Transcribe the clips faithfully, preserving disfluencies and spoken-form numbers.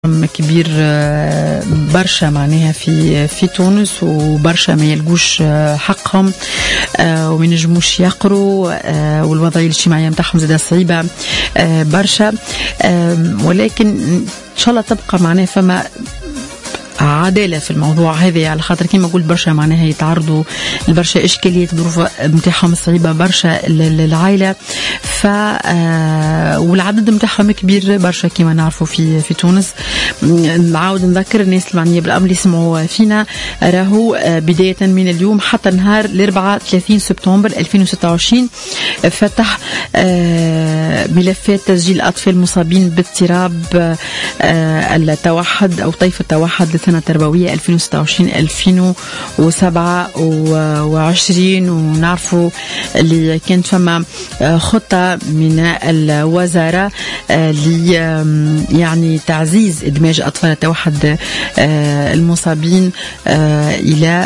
كبير برشا معناها في في تونس، وبرشا ما يلقوش حقهم وما ينجموش يقروا، والوضعية الاجتماعية متاعهم زادة صعيبة برشا، ولكن إن شاء الله تبقى معناها فما عدالة في الموضوع هذا، على خاطر كما قلت برشا معناها يتعرضوا لبرشا إشكاليات، ظروف متاعهم صعيبة برشا العائلة، ف والعدد متاعهم كبير برشا كما نعرفوا في في تونس. نعاود نذكر الناس المعنية بالأمر اللي يسمعوا فينا، راهو بداية من اليوم حتى نهار الأربعاء ثلاثين سبتمبر ألفين وستة وعشرين فتح ملفات تسجيل الأطفال المصابين باضطراب التوحد أو طيف التوحد للسنة التربوية ألفين وستة وعشرين ألفين وسبعة وعشرين. ونعرفوا اللي كانت فما خطة من الوزارة ل يعني تعزيز إدماج أطفال التوحد المصابين إلى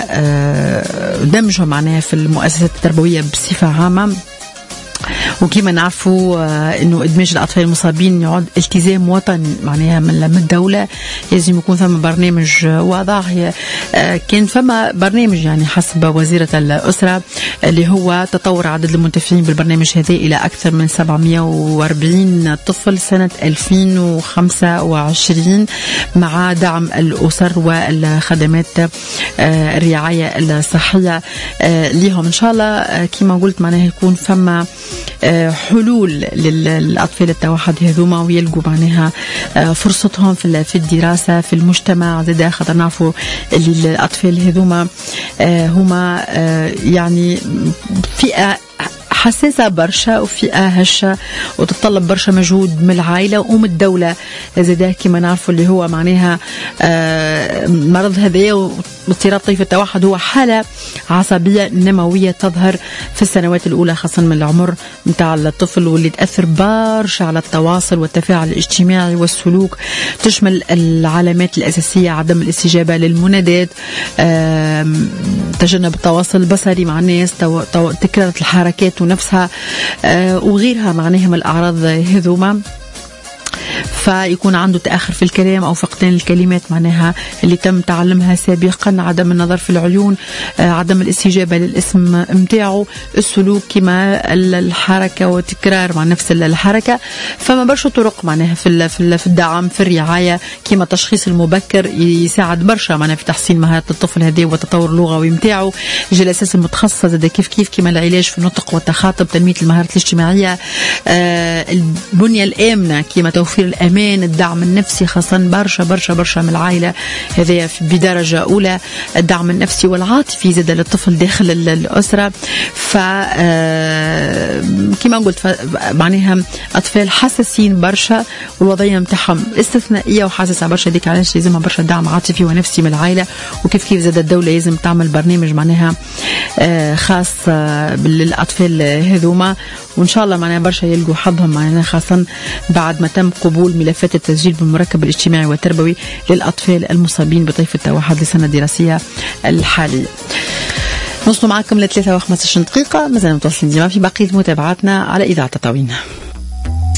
دمجهم معناها في المؤسسات التربوية بصفة عامة. وكما نعرفوا انه ادماج الاطفال المصابين يعد التزام وطني معناها من الدوله، لازم يكون ثم برنامج واضح. كان فما برنامج يعني حسب وزيره الاسره اللي هو تطور عدد المنتفعين بالبرنامج هذا الى اكثر من سبعمئة وأربعين طفل سنه ألفين وخمسة وعشرين، مع دعم الاسر والخدمات الرعايه الصحيه لهم. ان شاء الله كما قلت معناها يكون فما حلول للأطفال التوحد هذوما ويلقوا معناها فرصتهم في في الدراسة في المجتمع. زاد خاطر نعرفوا اللي الأطفال هذوما هما يعني فئة حساسة برشا وفئة هشة وتتطلب برشا مجهود من العائلة ومن الدولة. زادا كما نعرفوا اللي هو معناها مرض هذايا واضطراب طيف التوحد هو حالة عصبية نموية تظهر في السنوات الأولى خاصة من العمر متاع الطفل، واللي تأثر برشا على التواصل والتفاعل الاجتماعي والسلوك. تشمل العلامات الأساسية عدم الاستجابة للمنادات، تجنب التواصل البصري مع الناس، تكرار الحركات ونفسها وغيرها معناها من الأعراض هذوما. فيكون عنده تأخر في الكلام أو فقدان الكلمات معناها اللي تم تعلمها سابقا، عدم النظر في العيون، عدم الاستجابة للاسم متاعه، السلوك كما الحركة وتكرار مع نفس الحركة. فما برشا طرق معناها في في الدعم في الرعاية، كما التشخيص المبكر يساعد برشا معناها في تحسين مهارات الطفل هذا والتطور اللغوي متاعه. الجلسات المتخصصة زي كيف كيف كما العلاج في النطق والتخاطب، تنمية المهارات الاجتماعية، البنية الآمنة كما توفير الأمان، الدعم النفسي خاصة برشا برشا برشا من العائلة هذا بدرجة أولى، الدعم النفسي والعاطفي زاد للطفل داخل الأسرة. ف كما قلت معناها أطفال حساسين برشا والوضعية متاعهم استثنائية وحساسة برشا، ديك علاش لازمها برشا دعم عاطفي ونفسي من العائلة. وكيف كيف زاد الدولة لازم تعمل برنامج معناها خاص بالأطفال هذوما، وإن شاء الله معناها برشا يلقوا حظهم معناها خاصة بعد ما تم قبول ملفات التسجيل بالمركب الاجتماعي والتربوي للأطفال المصابين بطيف التوحد للسنة الدراسية الحالية. نوصل معكم لثلاثة وخمسة عشر دقيقة، مازال متواصلين ديما في بقية متابعاتنا على إذاعة تطاوين.